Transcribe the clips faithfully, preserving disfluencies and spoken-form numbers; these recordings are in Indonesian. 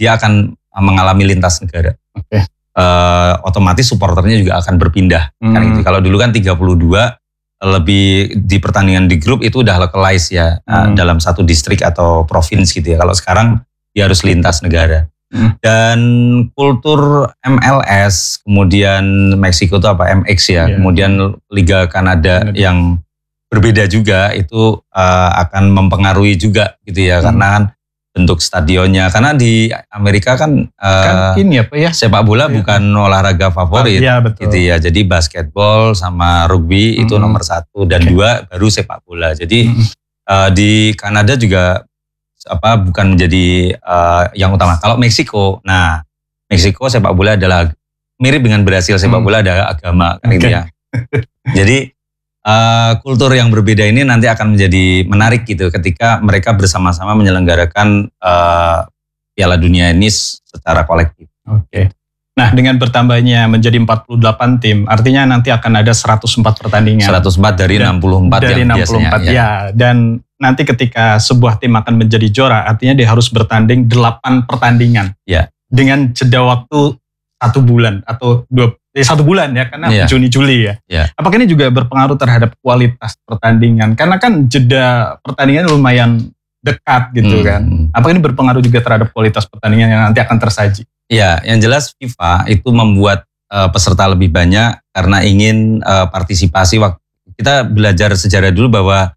dia akan mengalami lintas negara. Oke. Uh, otomatis supporternya juga akan berpindah. Hmm. Kan gitu. Kalau dulu kan tiga puluh dua lebih di pertandingan di grup itu udah localized ya, hmm. uh, dalam satu distrik atau provinsi gitu ya. Kalau sekarang dia harus lintas negara. Hmm. Dan kultur M L S, kemudian Meksiko itu apa M X ya, yeah. kemudian Liga Kanada hmm. yang berbeda juga itu uh, akan mempengaruhi juga gitu ya, hmm. karena kan bentuk stadionnya, karena di Amerika kan, uh, kan ini apa ya, sepak bola ya. bukan olahraga favorit, ya, betul. gitu ya. Jadi basketball sama rugby hmm. itu nomor satu dan okay. dua baru sepak bola. Jadi hmm. uh, di Kanada juga apa bukan menjadi uh, yang utama. Kalau Meksiko, nah Meksiko sepak bola adalah mirip dengan Brasil, sepak bola hmm. adalah agama kan okay. gitu ya. Jadi Uh, kultur yang berbeda ini nanti akan menjadi menarik gitu ketika mereka bersama-sama menyelenggarakan uh, Piala Dunia ini secara kolektif. Oke. Okay. Nah, dengan bertambahnya menjadi empat puluh delapan tim, artinya nanti akan ada seratus empat pertandingan. seratus empat dari dan, enam puluh empat dari yang enam puluh empat biasanya. Ya. ya, dan nanti ketika sebuah tim akan menjadi juara, artinya dia harus bertanding delapan pertandingan. Ya. Dengan jeda waktu satu bulan atau dua Eh, satu bulan ya, karena yeah. Juni Juli ya. Yeah. Apakah ini juga berpengaruh terhadap kualitas pertandingan? Karena kan jeda pertandingan lumayan dekat gitu hmm. kan. Apakah ini berpengaruh juga terhadap kualitas pertandingan yang nanti akan tersaji? Ya, yang jelas FIFA itu membuat uh, peserta lebih banyak karena ingin uh, partisipasi. Waktu kita belajar sejarah dulu bahwa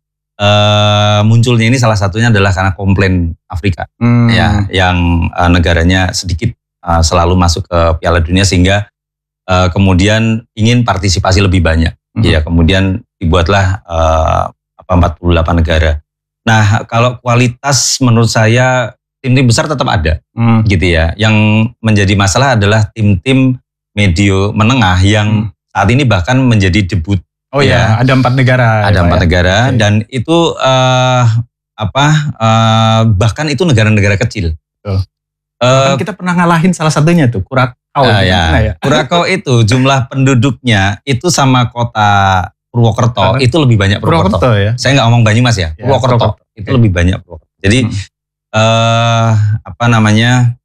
uh, munculnya ini salah satunya adalah karena komplain Afrika, hmm. ya, yang uh, negaranya sedikit uh, selalu masuk ke Piala Dunia sehingga Uh, kemudian ingin partisipasi lebih banyak, hmm. ya kemudian dibuatlah uh, apa empat puluh delapan negara. Nah kalau kualitas menurut saya tim-tim besar tetap ada, hmm. gitu ya. Yang menjadi masalah adalah tim-tim medio menengah yang hmm. saat ini bahkan menjadi debut. Oh ya, ada empat negara. Ada ya, empat ya. negara okay. Dan itu uh, apa uh, bahkan itu negara-negara kecil. Oh. Uh, kita pernah ngalahin salah satunya tuh, Kurak. Oh, uh, ya. ya. Kurakau itu jumlah penduduknya itu sama kota Purwokerto itu lebih banyak Purwokerto. Purwokerto ya. Saya nggak ngomong Banyumas ya, ya Purwokerto, Purwokerto itu okay. lebih banyak Purwokerto. Jadi hmm. uh, apa namanya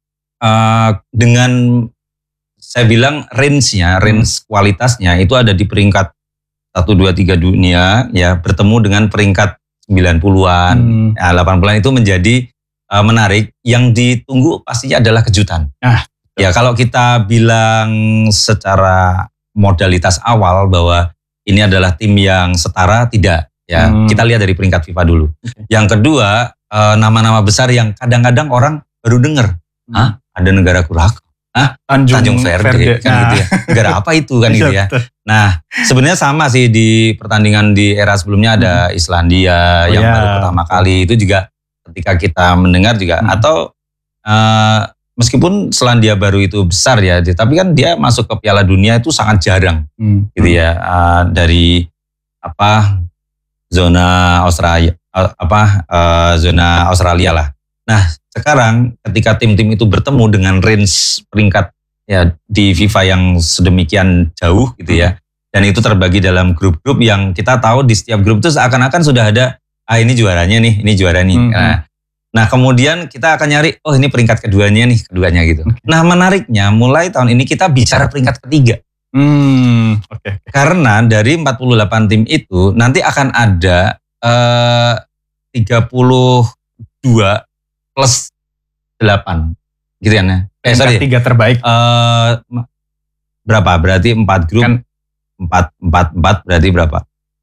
uh, dengan saya bilang range-nya, range hmm. kualitasnya itu ada di peringkat satu, dua, tiga dunia ya bertemu dengan peringkat sembilan puluhan, hmm. ya, delapan puluhan itu menjadi uh, menarik. Yang ditunggu pastinya adalah kejutan. Nah. Ya kalau kita bilang secara modalitas awal bahwa ini adalah tim yang setara, tidak. Ya hmm. kita lihat dari peringkat FIFA dulu. Okay. Yang kedua uh, nama-nama besar yang kadang-kadang orang baru dengar. Hmm. Hah? Ada negara Kurakau. Hah? Tanjung, Tanjung Verde, Verde. Kan nah. gitu ya. Negara apa itu kan gitu ya. Nah sebenarnya sama sih di pertandingan di era sebelumnya ada hmm. Islandia oh, yang ya. baru pertama kali itu juga ketika kita mendengar juga hmm. atau uh, meskipun Selandia Baru itu besar ya, tapi kan dia masuk ke Piala Dunia itu sangat jarang, hmm. gitu ya, uh, dari apa zona Australia, uh, apa uh, zona Australia lah. Nah sekarang ketika tim-tim itu bertemu dengan range peringkat ya di FIFA yang sedemikian jauh gitu ya, dan itu terbagi dalam grup-grup yang kita tahu di setiap grup itu seakan-akan sudah ada, ah ini juaranya nih, ini juara nih. Hmm. Nah, Nah kemudian kita akan nyari, oh ini peringkat keduanya nih, keduanya gitu. Okay. Nah menariknya mulai tahun ini kita bicara peringkat ketiga. Hmm, Oke. Okay. Karena dari empat puluh delapan tim itu nanti akan ada uh, tiga puluh dua plus delapan. Gitu kan ya? Eh sorry. Tiga terbaik. Uh, berapa? Berarti empat grup. Kan. empat, empat, empat berarti berapa?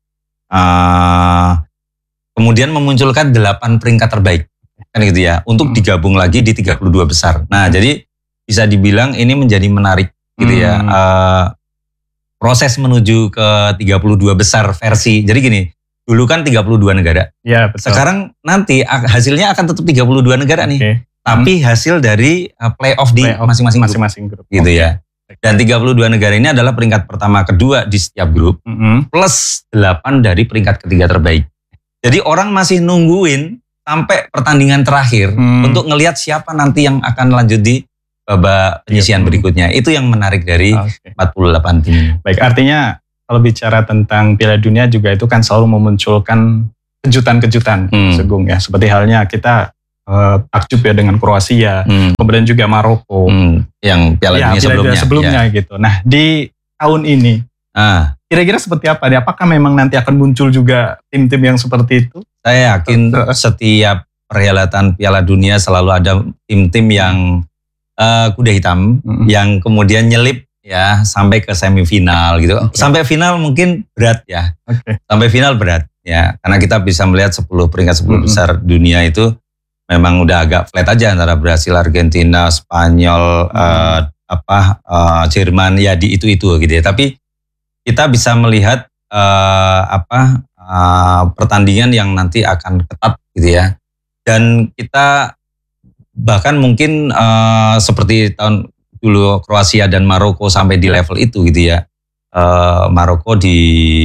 Uh, kemudian memunculkan delapan peringkat terbaik. Kan gitu ya, untuk digabung lagi di tiga puluh dua besar. Nah hmm. jadi bisa dibilang ini menjadi menarik gitu hmm. ya. Uh, proses menuju ke tiga puluh dua besar versi. Jadi gini, dulu kan tiga puluh dua negara. Ya, betul. Sekarang nanti hasilnya akan tetap tiga puluh dua negara nih. Okay. Tapi hmm. hasil dari uh, playoff di play masing-masing grup. Masing-masing grup. Gitu okay. ya. Dan tiga puluh dua negara ini adalah peringkat pertama kedua di setiap grup. Hmm. Plus delapan dari peringkat ketiga terbaik. Jadi orang masih nungguin sampai pertandingan terakhir hmm. untuk ngelihat siapa nanti yang akan lanjut di babak penyisian hmm. berikutnya. Itu yang menarik dari okay. empat puluh delapan tim. Baik, artinya kalau bicara tentang Piala Dunia juga itu kan selalu memunculkan kejutan-kejutan, hmm. Segung ya. Seperti halnya kita uh, takjub ya dengan Kroasia, hmm. kemudian juga Maroko, hmm. yang Piala ya, Dunia sebelumnya, sebelumnya ya. gitu. Nah di tahun ini, ah. kira-kira seperti apa nih? Apakah memang nanti akan muncul juga tim-tim yang seperti itu? Saya yakin setiap perhelatan Piala Dunia selalu ada tim-tim yang uh, kuda hitam, hmm. yang kemudian nyelip ya sampai ke semifinal gitu. Okay. Sampai final mungkin berat ya. Okay. Sampai final berat. Ya, karena kita bisa melihat sepuluh peringkat sepuluh mm-hmm. besar dunia itu memang udah agak flat aja antara Brasil, Argentina, Spanyol, mm-hmm. uh, apa uh, Jerman ya di itu-itu gitu ya. Tapi kita bisa melihat uh, apa uh, pertandingan yang nanti akan ketat gitu ya. Dan kita bahkan mungkin uh, seperti tahun dulu Kroasia dan Maroko sampai di level itu gitu ya. Uh, Maroko di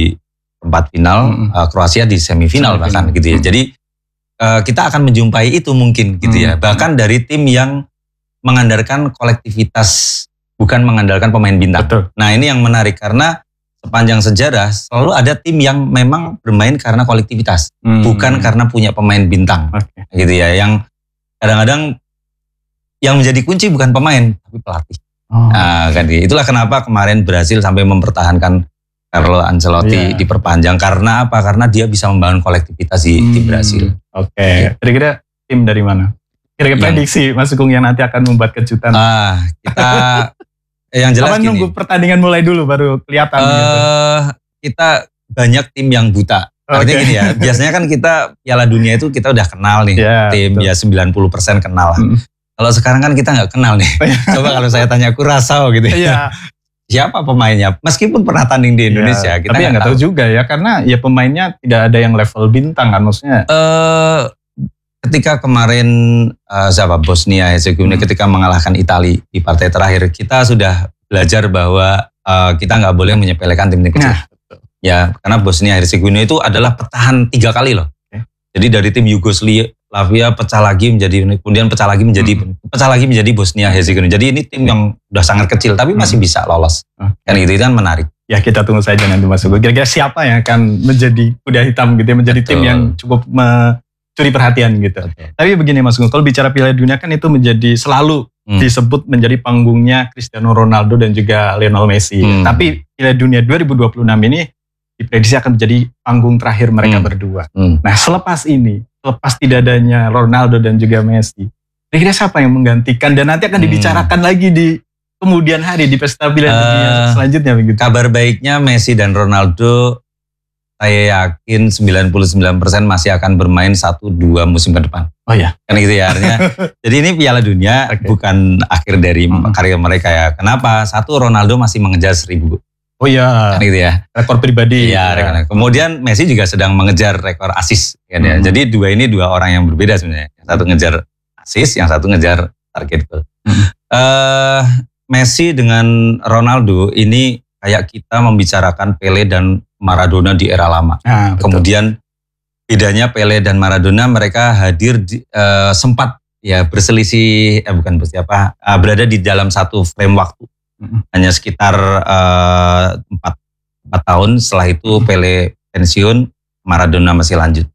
empat final, hmm. uh, Kroasia di semifinal bahkan gitu ya. Hmm. Jadi uh, kita akan menjumpai itu mungkin gitu hmm. ya. Bahkan dari tim yang mengandalkan kolektivitas, bukan mengandalkan pemain bintang. Betul. Nah ini yang menarik karena sepanjang sejarah selalu ada tim yang memang bermain karena kolektivitas, hmm. bukan karena punya pemain bintang, okay. gitu ya. Yang kadang-kadang yang menjadi kunci bukan pemain tapi pelatih. Oh. Nah, kan itulah kenapa kemarin Brasil sampai mempertahankan Carlo Ancelotti yeah. diperpanjang karena apa? Karena dia bisa membangun kolektivitas di, hmm. di Brasil. Oke. Okay. Yeah. Kira-kira tim dari mana? Kira-kira yang, prediksi Mas Sugeng yang nanti akan membuat kejutan. Ah, kita yang jelas gini. Nunggu pertandingan mulai dulu baru kelihatan uh, gitu. Kita banyak tim yang buta. Artinya okay. gini ya. Biasanya kan kita Piala Dunia itu kita udah kenal nih. Yeah, tim betul. Ya sembilan puluh persen kenal lah. Hmm. Kalau sekarang kan kita nggak kenal nih. Coba kalau saya tanya Curaçao gitu ya. Yeah. Siapa pemainnya? Meskipun pernah tanding di Indonesia, ya, kita nggak tahu. tahu juga ya, karena ya pemainnya tidak ada yang level bintang kan maksudnya. Uh, ketika kemarin uh, siapa Bosnia Herzegovina hmm. ketika mengalahkan Italia di partai terakhir, kita sudah belajar bahwa uh, kita nggak boleh menyepelekan tim-tim kecil. Nah, ya, karena Bosnia Herzegovina itu adalah bertahan tiga kali loh. Okay. Jadi dari tim Yugoslavia pecah lagi menjadi kemudian pecah lagi menjadi hmm. pecah lagi menjadi Bosnia Herzegovina. Jadi ini tim yang udah sangat kecil tapi masih hmm. bisa lolos. Okay. Kan itu kan menarik. Ya kita tunggu saja nanti Mas Sugeng. Kira-kira siapa yang akan menjadi kuda hitam gitu ya, menjadi Betul. tim yang cukup mencuri perhatian gitu. Betul. Tapi begini Mas Sugeng, kalau bicara Piala Dunia kan itu menjadi selalu hmm. disebut menjadi panggungnya Cristiano Ronaldo dan juga Lionel Messi. Hmm. Tapi Piala Dunia dua ribu dua puluh enam ini diprediksi akan menjadi panggung terakhir mereka hmm. berdua. Hmm. Nah selepas ini, selepas tidak adanya Ronaldo dan juga Messi, kira-kira siapa yang menggantikan dan nanti akan dibicarakan hmm. lagi di kemudian hari di pesta Piala Dunia uh, selanjutnya begitu? Kabar baiknya Messi dan Ronaldo saya yakin sembilan puluh sembilan persen masih akan bermain satu dua musim ke depan. Oh ya. Kan gitu ya artinya. Jadi ini Piala Dunia okay. bukan akhir dari hmm. karir mereka ya. Kenapa? Satu, Ronaldo masih mengejar seribu. Oh iya. Kan gitu ya. Rekor pribadi. Iya. Ya. Kemudian Messi juga sedang mengejar rekor assist. Kan ya. Hmm. Jadi dua ini dua orang yang berbeda sebenarnya. Yang satu ngejar assist, yang satu ngejar target goal. Hmm. Uh, Messi dengan Ronaldo ini kayak kita membicarakan Pele dan Maradona di era lama. Nah, kemudian bedanya Pele dan Maradona mereka hadir di, uh, sempat ya berselisih, eh bukan bersiapa, uh, berada di dalam satu frame waktu. Mm-hmm. Hanya sekitar uh, empat, empat tahun setelah itu mm-hmm. Pele pensiun, Maradona masih lanjut.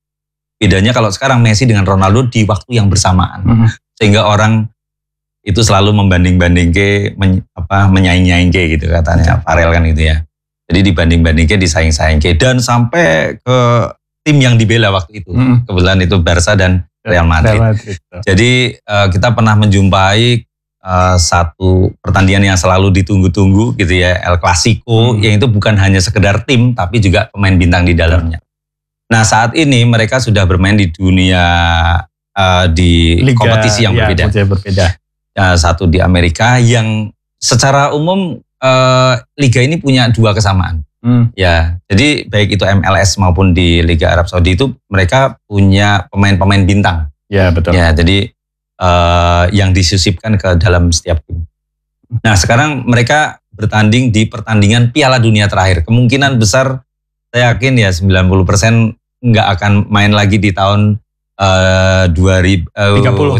Bedanya kalau sekarang Messi dengan Ronaldo di waktu yang bersamaan. Mm-hmm. Sehingga orang itu selalu membanding-bandingke, men, apa, menyaing-nyaingke gitu katanya, Farel kan gitu ya. Jadi dibanding-bandingke, disaing-saingke dan sampai ke tim yang dibela waktu itu. Hmm. Kebetulan itu Barca dan Real Madrid. Real Madrid. Jadi uh, kita pernah menjumpai uh, satu pertandingan yang selalu ditunggu-tunggu gitu ya, El Clasico, hmm. yang itu bukan hanya sekedar tim tapi juga pemain bintang di dalamnya. Nah saat ini mereka sudah bermain di dunia uh, di Liga, kompetisi yang ya, berbeda. berbeda. Uh, satu di Amerika yang secara umum uh, liga ini punya dua kesamaan. Hmm. Ya, jadi baik itu M L S maupun di Liga Arab Saudi itu mereka punya pemain-pemain bintang. Ya betul. Ya, jadi uh, yang disusipkan ke dalam setiap tim. Nah sekarang mereka bertanding di pertandingan Piala Dunia terakhir. Kemungkinan besar saya yakin ya sembilan puluh persen nggak akan main lagi di tahun Uh, dua ribu tiga puluh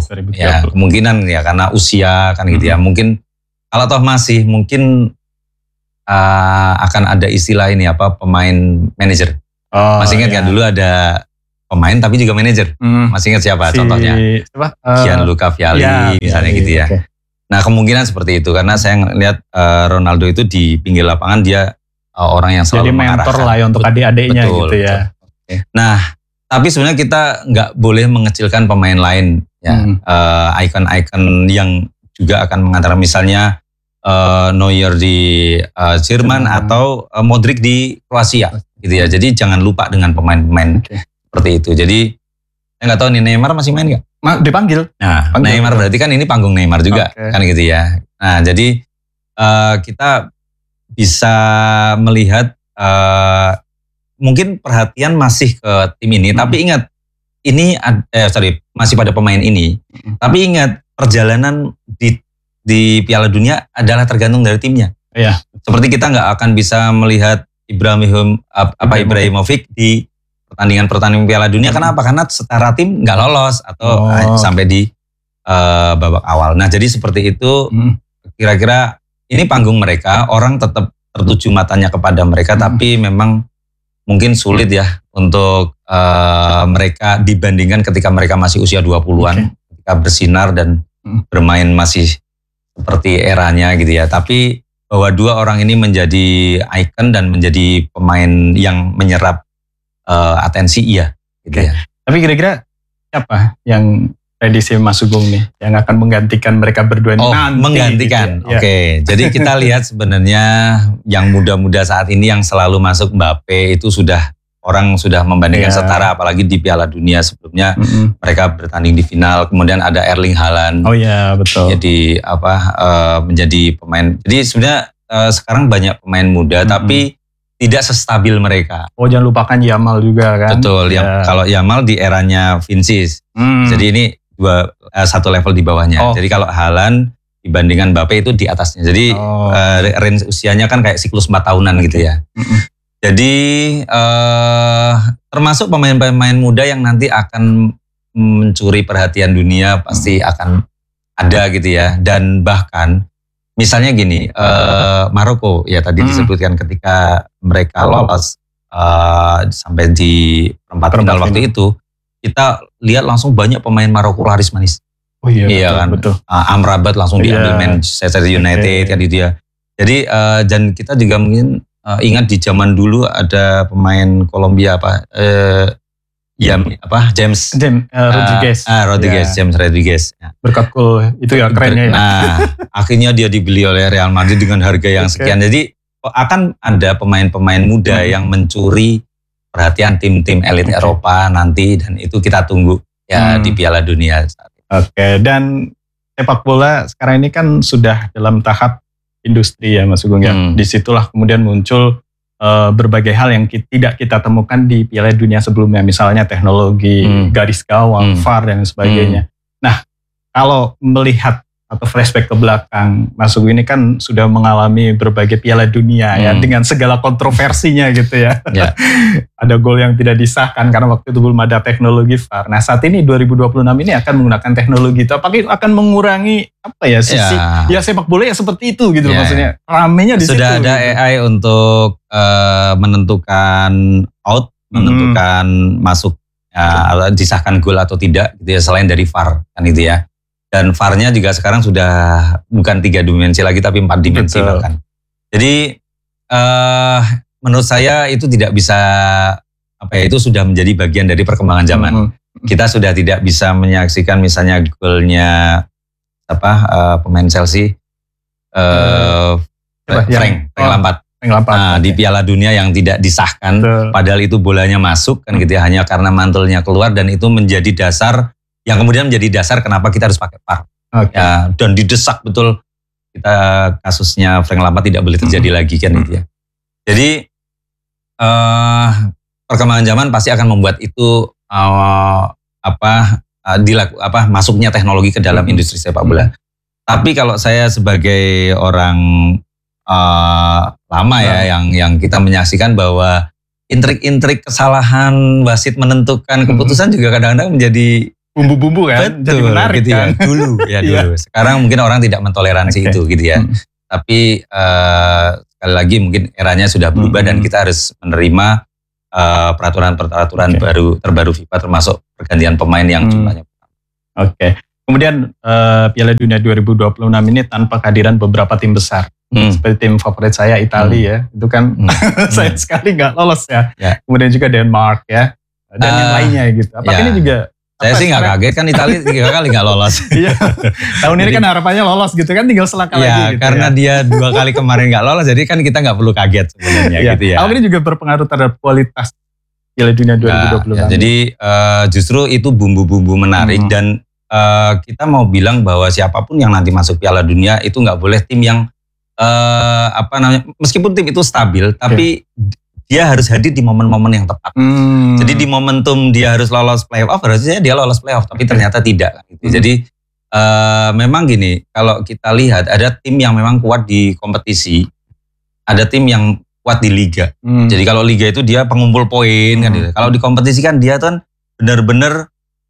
ya kemungkinan ya karena usia kan gitu hmm. ya mungkin kalau toh masih mungkin uh, akan ada istilah ini apa pemain manajer oh, masih ingat ya. Kan dulu ada pemain tapi juga manajer. Hmm. Masih ingat siapa si, contohnya? Siapa? Uh, Gianluca Vialli ya, misalnya ya, gitu ya. Okay. Nah kemungkinan seperti itu karena saya lihat uh, Ronaldo itu di pinggir lapangan dia uh, orang yang selalu mengarahkan. Jadi mentor lah ya untuk adik-adiknya betul, gitu ya. Betul. Okay. Nah tapi sebenarnya kita nggak boleh mengecilkan pemain lain ya. Hmm. Uh, ikon-ikon yang juga akan mengantar misalnya Uh, Neuer di uh, Jerman hmm. atau uh, Modric di Kroasia gitu ya. Jadi jangan lupa dengan pemain-pemain okay. seperti itu. Jadi saya nggak tahu nih Neymar masih main nggak? Ma- dipanggil. Nah Panggil. Neymar berarti kan ini panggung Neymar juga okay. kan gitu ya. Nah jadi uh, kita bisa melihat uh, mungkin perhatian masih ke tim ini. Hmm. Tapi ingat ini eh sorry masih pada pemain ini. Hmm. Tapi ingat perjalanan di di Piala Dunia adalah tergantung dari timnya. Iya. Seperti kita nggak akan bisa melihat Ibrahim apa Ibrahimovic di pertandingan-pertandingan Piala Dunia. Hmm. Kenapa? Karena setara tim nggak lolos atau oh. sampai di uh, babak awal. Nah jadi seperti itu. Hmm. Kira-kira ini panggung mereka. Orang tetap tertuju matanya kepada mereka. Hmm. Tapi memang mungkin sulit ya untuk uh, mereka dibandingkan ketika mereka masih usia dua puluhan. Okay. Ketika bersinar dan hmm. bermain masih seperti eranya gitu ya. Tapi bahwa dua orang ini menjadi ikon dan menjadi pemain yang menyerap uh, atensi iya gitu okay. ya. Tapi kira-kira siapa yang prediksi Mas Sugeng nih yang akan menggantikan mereka berdua oh, nanti? Menggantikan. Gitu ya? Oke. Okay. Jadi kita lihat sebenarnya yang muda-muda saat ini yang selalu masuk Mbappe itu sudah orang sudah membandingkan yeah. setara, apalagi di Piala Dunia sebelumnya mm-hmm. mereka bertanding di final. Kemudian ada Erling Haaland. Oh iya yeah, betul. Jadi apa uh, menjadi pemain. Jadi sebenarnya uh, sekarang banyak pemain muda, mm-hmm. tapi tidak sestabil mereka. Oh jangan lupakan Yamal juga kan. Betul. Yeah. Yang kalau Yamal di eranya Vinicius. Mm. Jadi ini dua uh, satu level di bawahnya. Oh. Jadi kalau Haaland dibandingkan Mbappe itu di atasnya. Jadi oh. uh, range usianya kan kayak siklus empat tahunan gitu ya. Mm-hmm. Jadi uh, termasuk pemain-pemain muda yang nanti akan mencuri perhatian dunia pasti akan ada gitu ya. Dan bahkan misalnya gini, uh, Maroko ya tadi hmm. disebutkan ketika mereka lolos uh, sampai di perempat final waktu itu, kita lihat langsung banyak pemain Maroko laris manis. Oh iya, iya betul, kan. Betul. Uh, Amrabat langsung iya. diambil Manchester United okay. tadi dia. Jadi uh, dan kita juga mungkin Uh, ingat di zaman dulu ada pemain Kolombia apa, uh, ya apa James, James uh, Rodriguez, uh, uh, Rodriguez, yeah. James Rodriguez. Ya. Berkat gol itu ya kerennya. Ya. Nah, akhirnya dia dibeli oleh Real Madrid dengan harga yang okay. sekian. Jadi akan ada pemain-pemain muda hmm. yang mencuri perhatian tim-tim elit okay. Eropa nanti dan itu kita tunggu ya hmm. di Piala Dunia. Oke, okay. Dan sepak bola sekarang ini kan sudah dalam tahap industri ya Mas Sugeng ya. Hmm. Disitulah kemudian muncul uh, berbagai hal yang kita, tidak kita temukan di Piala Dunia sebelumnya. Misalnya teknologi, hmm. garis gawang, hmm. V A R dan sebagainya. Hmm. Nah kalau melihat atau flashback ke belakang, Mas Sugeng ini kan sudah mengalami berbagai Piala Dunia hmm. ya dengan segala kontroversinya gitu ya. Yeah. Ada gol yang tidak disahkan karena waktu itu belum ada teknologi V A R. Nah saat ini dua ribu dua puluh enam ini akan menggunakan teknologi itu. Apakah itu akan mengurangi apa ya sisi yeah. ya sepak bola ya seperti itu gitu yeah. maksudnya. Ramenya di sudah situ. Sudah ada gitu. A I untuk uh, menentukan out, hmm. menentukan masuk uh, disahkan gol atau tidak gitu ya selain dari V A R kan itu ya. Dan V A R-nya juga sekarang sudah bukan tiga dimensi lagi tapi empat dimensi Betul. bahkan. Jadi uh, menurut saya itu tidak bisa apa ya itu sudah menjadi bagian dari perkembangan zaman. Mm-hmm. Kita sudah tidak bisa menyaksikan misalnya golnya apa uh, pemain Chelsea uh, uh, Frank Frank Lampard. Nah, di Piala Dunia yang tidak disahkan, Betul. padahal itu bolanya masuk kan gitu ya, hanya karena mantelnya keluar dan itu menjadi dasar. Yang kemudian menjadi dasar kenapa kita harus pakai V A R. Okay. Ya, dan didesak betul kita kasusnya Frank Lampard tidak boleh terjadi mm-hmm. lagi kan gitu ya. Jadi uh, perkembangan zaman pasti akan membuat itu uh, apa uh, dilaku apa masuknya teknologi ke dalam mm-hmm. industri sepak bola. Mm-hmm. Tapi kalau saya sebagai orang uh, lama mm-hmm. ya yang yang kita menyaksikan bahwa intrik-intrik kesalahan wasit menentukan keputusan mm-hmm. juga kadang-kadang menjadi bumbu-bumbu kan, Betul, jadi menarik gitu kan. Ya. Dulu, ya dulu. Sekarang mungkin orang tidak mentoleransi okay. itu gitu ya. Hmm. Tapi uh, sekali lagi mungkin eranya sudah berubah hmm. dan kita harus menerima uh, peraturan-peraturan okay. baru terbaru FIFA termasuk pergantian pemain yang hmm. jumlahnya. Oke. Okay. Kemudian uh, Piala Dunia dua ribu dua puluh enam ini tanpa kehadiran beberapa tim besar. Hmm. Seperti tim favorit saya Italia hmm. ya. Itu kan hmm. sayang sekali nggak lolos ya. ya. Kemudian juga Denmark ya. Dan uh, yang lainnya gitu. Apakah ya. ini juga saya sih nggak kaget kan Italia tiga kali nggak lolos. Iya. Tahun ini kan harapannya lolos gitu kan, tinggal selangkah ya, lagi. Gitu karena ya. dia dua kali kemarin nggak lolos, jadi kan kita nggak perlu kaget sebenarnya ya. gitu ya. Hal ini juga berpengaruh terhadap kualitas Piala Dunia dua ribu dua puluh. Ya, jadi uh, justru itu bumbu-bumbu menarik hmm. dan uh, kita mau bilang bahwa siapapun yang nanti masuk Piala Dunia itu nggak boleh tim yang uh, apa namanya, meskipun tim itu stabil, tapi okay. dia harus hadir di momen-momen yang tepat. Hmm. Jadi di momentum dia harus lolos playoff, harusnya dia lolos playoff, tapi ternyata tidak. Gitu. Hmm. Jadi uh, memang gini, kalau kita lihat ada tim yang memang kuat di kompetisi, ada tim yang kuat di liga. Hmm. Jadi kalau liga itu dia pengumpul poin hmm. kan. Gitu. Kalau di kompetisi kan dia kan benar-benar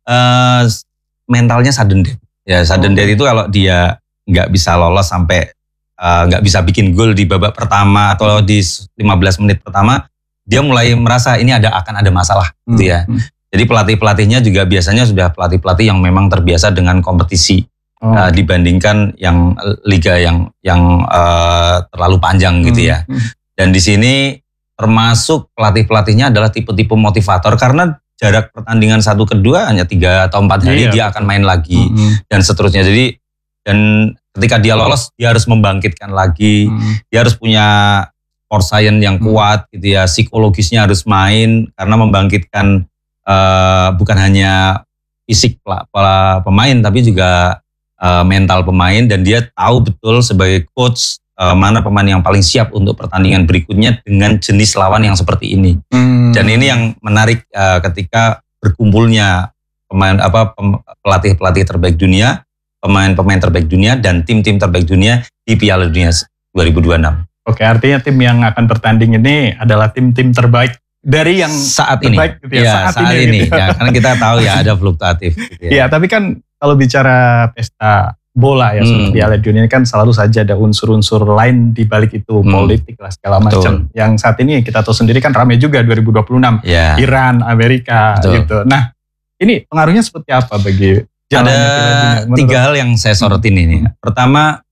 uh, mentalnya sudden death. Ya sudden oh. death itu kalau dia nggak bisa lolos sampai nggak uh, bisa bikin gol di babak pertama atau di lima belas menit pertama, dia mulai merasa ini ada akan ada masalah hmm. gitu ya. Hmm. Jadi pelatih-pelatihnya juga biasanya sudah pelatih-pelatih yang memang terbiasa dengan kompetisi oh. uh, dibandingkan yang liga yang yang uh, terlalu panjang hmm. gitu ya. Hmm. Dan di sini termasuk pelatih-pelatihnya adalah tipe-tipe motivator karena jarak pertandingan satu kedua hanya tiga atau empat hari iya, dia betul. akan main lagi hmm. dan seterusnya. Jadi dan ketika dia lolos dia harus membangkitkan lagi, hmm. dia harus punya sport science yang kuat gitu ya, psikologisnya harus main karena membangkitkan uh, bukan hanya fisik para pemain tapi juga uh, mental pemain, dan dia tahu betul sebagai coach uh, mana pemain yang paling siap untuk pertandingan berikutnya dengan jenis lawan yang seperti ini. Hmm. Dan ini yang menarik uh, ketika berkumpulnya pemain apa pelatih-pelatih terbaik dunia, pemain-pemain terbaik dunia dan tim-tim terbaik dunia di Piala Dunia dua ribu dua puluh enam. Oke, artinya tim yang akan bertanding ini adalah tim-tim terbaik dari yang saat terbaik, ini. Gitu ya, ya, saat, saat ini. ini. Gitu. Ya, karena kita tahu ya ada fluktuatif. Gitu ya. ya, tapi kan kalau bicara pesta bola ya, hmm. seperti Piala Dunia ini kan selalu saja ada unsur-unsur lain di balik itu, hmm. politik lah segala macam. Yang saat ini kita tahu sendiri kan ramai juga dua ribu dua puluh enam, ya. Iran, Amerika, Betul. gitu. Nah, ini pengaruhnya seperti apa bagi jalannya Piala Dunia? Ada tiga hal yang saya sorotin hmm. ini. Pertama,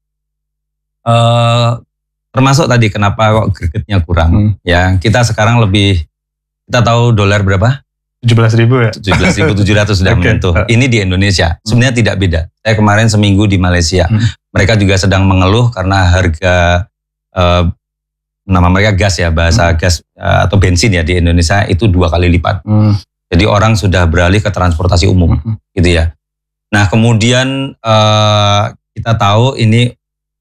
uh, termasuk tadi kenapa kok gregetnya kurang. Hmm. Ya, kita sekarang lebih, kita tahu dolar berapa? tujuh belas ribu ya? tujuh belas ribu tujuh ratus sudah okay. menyentuh. Ini di Indonesia. Hmm. Sebenarnya tidak beda. Saya kemarin seminggu di Malaysia. Hmm. Mereka juga sedang mengeluh karena harga, uh, nama mereka gas ya, bahasa hmm. gas uh, atau bensin ya di Indonesia itu dua kali lipat. Hmm. Jadi orang sudah beralih ke transportasi umum. Hmm. Gitu ya. Nah kemudian uh, kita tahu ini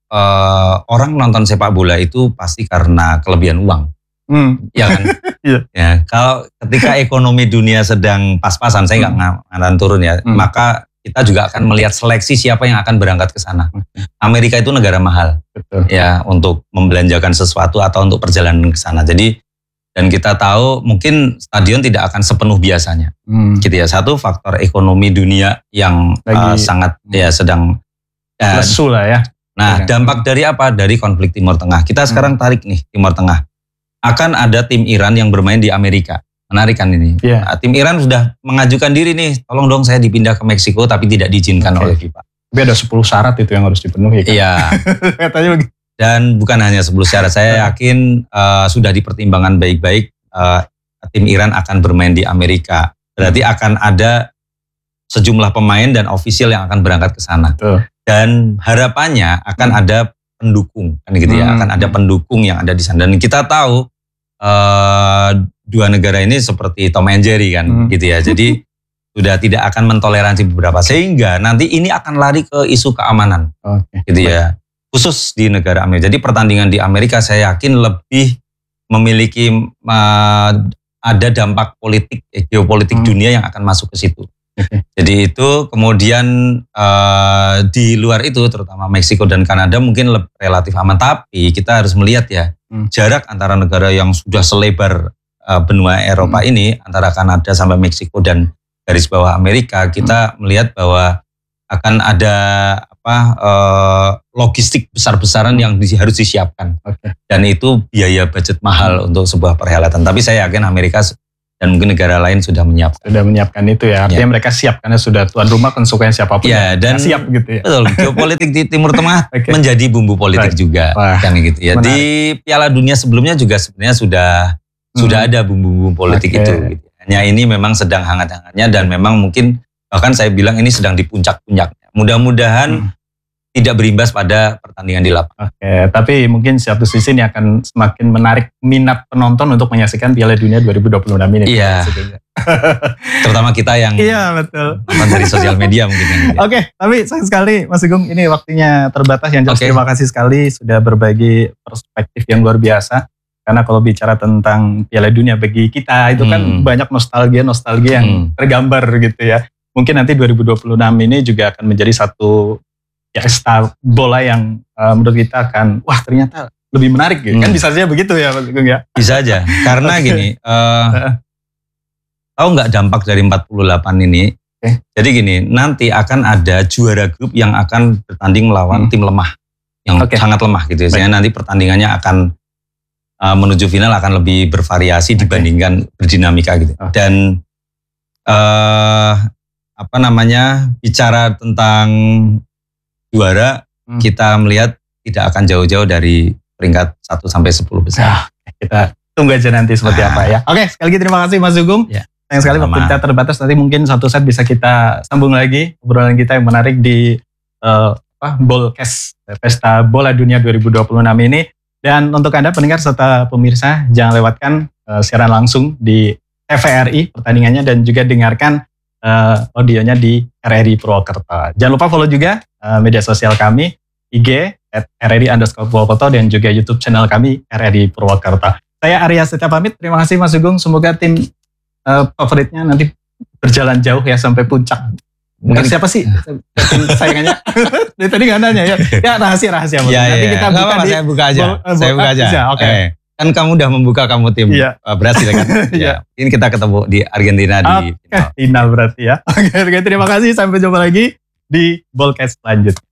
Uh, orang nonton sepak bola itu pasti karena kelebihan uang, hmm. ya kan? yeah. Ya, kalau ketika ekonomi dunia sedang pas-pasan, saya nggak hmm. ngaran turun ya, hmm. maka kita juga akan melihat seleksi siapa yang akan berangkat ke sana. Hmm. Amerika itu negara mahal, Betul. ya untuk membelanjakan sesuatu atau untuk perjalanan ke sana. Jadi dan kita tahu mungkin stadion tidak akan sepenuh biasanya, hmm. gitu ya. Satu faktor ekonomi dunia yang uh, sangat ya sedang uh, lesu lah ya. Nah, dampak dari apa? Dari konflik Timur Tengah. Kita sekarang tarik nih Timur Tengah. Akan ada tim Iran yang bermain di Amerika. Menarik kan ini? Yeah. Nah, tim Iran sudah mengajukan diri nih, tolong dong saya dipindah ke Meksiko tapi tidak diizinkan okay. oleh FIFA. Tapi ada sepuluh syarat itu yang harus dipenuhi kan? Iya. Katanya begitu. Dan bukan hanya sepuluh syarat. Saya yakin uh, sudah dipertimbangkan baik-baik uh, tim Iran akan bermain di Amerika. Berarti akan ada sejumlah pemain dan ofisial yang akan berangkat ke sana. Betul. Dan harapannya akan hmm. ada pendukung, kan gitu ya, hmm. akan ada pendukung yang ada di sana. Dan kita tahu uh, dua negara ini seperti Tom and Jerry kan, hmm. gitu ya. Jadi sudah tidak akan mentoleransi beberapa, sehingga nanti ini akan lari ke isu keamanan, okay. gitu ya. Khusus di negara Amerika. Jadi pertandingan di Amerika saya yakin lebih memiliki uh, ada dampak politik, geopolitik hmm. dunia yang akan masuk ke situ. Jadi itu kemudian uh, di luar itu terutama Meksiko dan Kanada mungkin lebih relatif aman, tapi kita harus melihat ya hmm. jarak antara negara yang sudah selebar uh, benua Eropa hmm. ini antara Kanada sampai Meksiko dan garis bawah Amerika, kita hmm. melihat bahwa akan ada apa uh, logistik besar-besaran yang di, harus disiapkan. Okay. Dan itu biaya budget mahal hmm. untuk sebuah perhelatan. Tapi saya yakin Amerika dan mungkin negara lain sudah menyiapkan. Sudah menyiapkan itu ya. Artinya ya. Mereka siap karena sudah tuan rumah, konsumen siapapun ya, dan siap gitu ya. Betul. Geopolitik di Timur Tengah okay. menjadi bumbu politik right. juga. Wah, kan gitu ya. Menarik. Di Piala Dunia sebelumnya juga sebenarnya sudah hmm. sudah ada bumbu-bumbu politik okay. itu. Gitu. Hanya ini memang sedang hangat-hangatnya dan memang mungkin bahkan saya bilang ini sedang di puncak-puncaknya. Mudah-mudahan hmm. tidak berimbas pada pertandingan di lapangan. Oke, tapi mungkin satu sisi ini akan semakin menarik minat penonton untuk menyaksikan Piala Dunia dua ribu dua puluh enam ini. Iya. Terutama kita yang iya, betul. dari sosial media mungkin. Ya. Oke, tapi sayang sekali Mas Sugeng, ini waktunya terbatas. Yang jelas okay. terima kasih sekali sudah berbagi perspektif yang luar biasa. Karena kalau bicara tentang Piala Dunia bagi kita itu hmm. kan banyak nostalgia-nostalgia yang hmm. tergambar gitu ya. Mungkin nanti dua ribu dua puluh enam ini juga akan menjadi satu ya style bola yang uh, menurut kita akan wah ternyata lebih menarik gitu. Hmm. Kan bisa saja begitu ya Mas Sugeng ya. Bisa aja. Karena gini, uh, tahu nggak dampak dari empat puluh delapan ini? Okay. Jadi gini, nanti akan ada juara grup yang akan bertanding melawan hmm. tim lemah yang okay. sangat lemah gitu. Sehingga nanti pertandingannya akan uh, menuju final akan lebih bervariasi okay. dibandingkan berdinamika gitu. Okay. Dan uh, apa namanya bicara tentang juara hmm. kita melihat tidak akan jauh-jauh dari peringkat satu sampai sepuluh besar. Nah, kita tunggu aja nanti seperti nah. apa ya. Oke, sekali lagi terima kasih Mas Sugeng. Ya. Sayang sekali waktu kita terbatas, nanti mungkin satu set bisa kita sambung lagi obrolan kita yang menarik di uh, apa Bolcast Pesta Bola Dunia dua ribu dua puluh enam ini. Dan untuk Anda pendengar serta pemirsa jangan lewatkan uh, siaran langsung di T V R I pertandingannya dan juga dengarkan Uh, audionya di R R I Purwokerto. Jangan lupa follow juga uh, media sosial kami, I G at R R I underscore Purwokerto dan juga YouTube channel kami R R I Purwokerto. Saya Arya Setia pamit. Terima kasih Mas Sugeng. Semoga tim uh, favoritnya nanti berjalan jauh ya sampai puncak. Mungkin siapa sih tim saingannya? Dari tadi nggak nanya ya. Ya rahasia rahasia. Ya, nanti ya, kita buka apa, di, saya buka aja. Bol, saya buka aja. Oke. Okay. Eh. Kan kamu udah membuka kamu tim ya. Brasil kan? Ya. Ini kita ketemu di Argentina di okay. final. final berarti ya. Oke, okay, terima kasih. Sampai jumpa lagi di Bolcast selanjutnya.